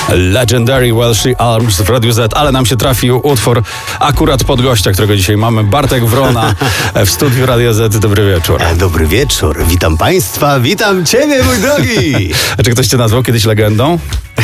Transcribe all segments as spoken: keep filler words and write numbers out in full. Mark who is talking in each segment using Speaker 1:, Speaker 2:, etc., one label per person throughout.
Speaker 1: Legendary Welsh Arms w Radiu Z, ale nam się trafił utwór akurat pod gościa, którego dzisiaj mamy. Bartek Wrona w studiu Radia Z. Dobry wieczór.
Speaker 2: E, dobry wieczór. Witam Państwa, witam Ciebie, mój drogi.
Speaker 1: A czy ktoś Cię nazwał kiedyś legendą?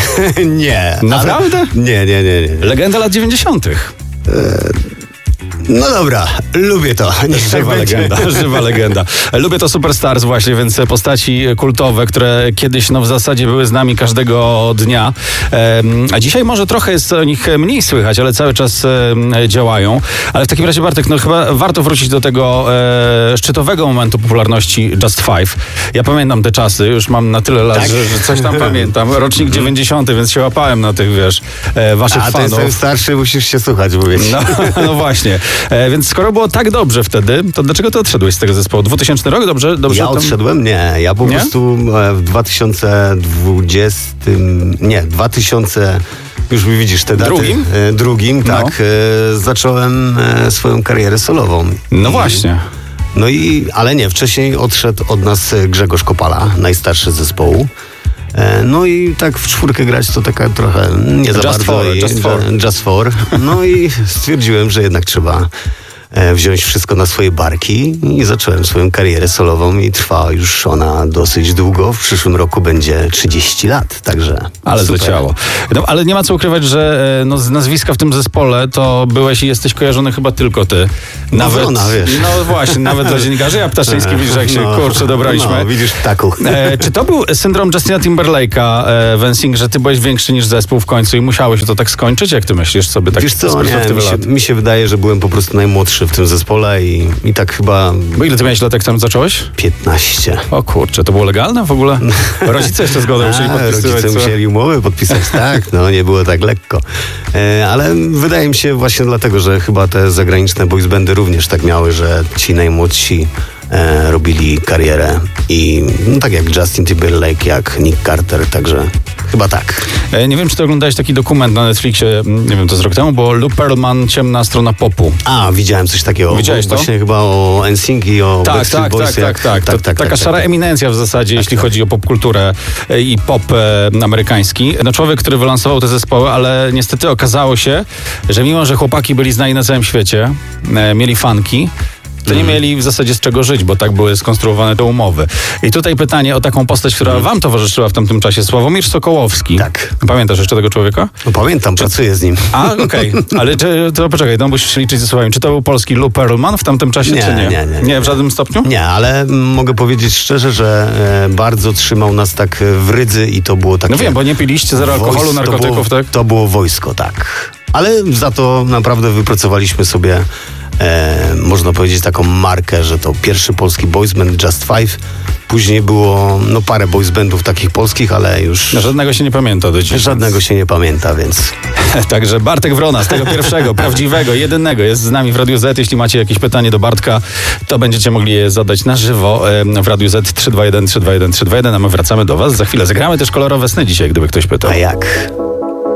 Speaker 2: Nie.
Speaker 1: Naprawdę?
Speaker 2: Ale... Nie, nie, nie, nie.
Speaker 1: Legenda lat dziewięćdziesiątych.
Speaker 2: E... No dobra, lubię to. Niech
Speaker 1: żywa
Speaker 2: tak
Speaker 1: legenda, żywa legenda. Lubię to Superstars właśnie, więc postaci kultowe, które kiedyś no w zasadzie były z nami każdego dnia. A dzisiaj może trochę jest o nich mniej słychać, ale cały czas działają. Ale w takim razie, Bartek, no chyba warto wrócić do tego e, szczytowego momentu popularności Just Five. Ja pamiętam te czasy, już mam na tyle lat,
Speaker 2: tak?
Speaker 1: że, że coś tam pamiętam. Rocznik dziewięćdziesiąty, więc się łapałem na tych, wiesz, e, waszych
Speaker 2: A,
Speaker 1: fanów.
Speaker 2: A, to jestem starszy, musisz się słuchać, mówię.
Speaker 1: No, no właśnie. E, więc skoro było tak dobrze wtedy, to dlaczego ty odszedłeś z tego zespołu? dwutysięczny rok? Dobrze? dobrze
Speaker 2: ja
Speaker 1: tam...
Speaker 2: odszedłem? Nie. Ja po
Speaker 1: nie?
Speaker 2: prostu w dwa tysiące dwudziestym... Nie, dwa tysiące... Już widzisz te daty.
Speaker 1: Drugim?
Speaker 2: E, drugim,
Speaker 1: no.
Speaker 2: tak. E, zacząłem e, swoją karierę solową.
Speaker 1: No
Speaker 2: I,
Speaker 1: właśnie.
Speaker 2: No i... Ale nie, wcześniej odszedł od nas Grzegorz Kopala, najstarszy z zespołu. No i tak w czwórkę grać to taka trochę nie za
Speaker 1: just
Speaker 2: bardzo.
Speaker 1: For,
Speaker 2: i,
Speaker 1: just for.
Speaker 2: Just for. No i stwierdziłem, że jednak trzeba wziąć wszystko na swoje barki i zacząłem swoją karierę solową i trwa już ona dosyć długo. W przyszłym roku będzie trzydzieści lat, także
Speaker 1: ale
Speaker 2: super.
Speaker 1: zleciało. No, ale nie ma co ukrywać, że no, z nazwiska w tym zespole to byłeś i jesteś kojarzony chyba tylko ty. Nawet,
Speaker 2: no, Wrona, wiesz.
Speaker 1: No właśnie, nawet dla dziennikarzy. Ja Ptaszyński, widzisz, jak się
Speaker 2: no,
Speaker 1: kurczę dobraliśmy.
Speaker 2: No, widzisz, ptaku.
Speaker 1: E, czy to był syndrom Justina Timberlake'a e, w N Sync, że ty byłeś większy niż zespół w końcu i musiało się to tak skończyć? Jak ty myślisz sobie tak
Speaker 2: Wiesz
Speaker 1: z
Speaker 2: co, nie,
Speaker 1: perspektywy
Speaker 2: mi, się,
Speaker 1: lat?
Speaker 2: mi się wydaje, że byłem po prostu najmłodszy w tym zespole i, i tak chyba...
Speaker 1: Bo ile ty miałeś lat, jak tam zacząłeś?
Speaker 2: piętnaście.
Speaker 1: O kurczę, to było legalne w ogóle? Rodzice jeszcze zgodę musieli
Speaker 2: A,
Speaker 1: podpisywać.
Speaker 2: rodzice
Speaker 1: co?
Speaker 2: musieli umowy podpisać, tak, no nie było tak lekko. E, ale wydaje mi się właśnie dlatego, że chyba te zagraniczne boys bandy również tak miały, że ci najmłodsi e, robili karierę i no, tak jak Justin Timberlake, jak Nick Carter, także chyba tak.
Speaker 1: E, nie wiem, czy ty oglądałeś taki dokument na Netflixie, nie wiem, to z rok temu, bo Lou Pearlman, Ciemna strona popu.
Speaker 2: A, widziałem coś takiego.
Speaker 1: Widziałeś to?
Speaker 2: Właśnie chyba o N Sync i o
Speaker 1: Tak,
Speaker 2: Backstreet
Speaker 1: tak,
Speaker 2: Boys.
Speaker 1: tak, tak, tak, tak, tak. Taka
Speaker 2: tak,
Speaker 1: szara
Speaker 2: tak.
Speaker 1: eminencja w zasadzie, jeśli chodzi o popkulturę e, i pop e, amerykański. No człowiek, który wylansował te zespoły, ale niestety okazało się, że mimo, że chłopaki byli znani na całym świecie, e, mieli fanki, to nie mieli w zasadzie z czego żyć, bo tak były skonstruowane te umowy. I tutaj pytanie o taką postać, która wam towarzyszyła w tamtym czasie. Sławomir Sokołowski.
Speaker 2: Tak.
Speaker 1: Pamiętasz jeszcze tego człowieka?
Speaker 2: No, pamiętam, pracuję z nim.
Speaker 1: A, okej. Okay. Ale czy, to poczekaj, no musisz liczyć ze słowami. Czy to był polski Lou Pearlman w tamtym czasie,
Speaker 2: Nie,
Speaker 1: czy nie?
Speaker 2: nie, nie, nie.
Speaker 1: Nie, w żadnym stopniu?
Speaker 2: Nie, ale mogę powiedzieć szczerze, że e, bardzo trzymał nas tak w rydzy i to było takie...
Speaker 1: No wiem, bo nie piliście zero alkoholu,
Speaker 2: wojs-
Speaker 1: narkotyków,
Speaker 2: to było,
Speaker 1: tak?
Speaker 2: To było wojsko, tak. Ale za to naprawdę wypracowaliśmy sobie, e, można powiedzieć, taką markę, że to pierwszy polski boys band Just Five. Później było no parę boys bandów takich polskich, ale już...
Speaker 1: No, żadnego się nie pamięta do dziś.
Speaker 2: Żadnego się nie pamięta, więc...
Speaker 1: Także Bartek Wrona z tego pierwszego, prawdziwego, jedynego jest z nami w Radiu Z. Jeśli macie jakieś pytanie do Bartka, to będziecie mogli je zadać na żywo w Radiu Z trzy dwa jeden trzy dwa jeden trzy dwa jeden, a my wracamy do was za chwilę. Zagramy też kolorowe sny dzisiaj, gdyby ktoś pytał.
Speaker 2: A jak?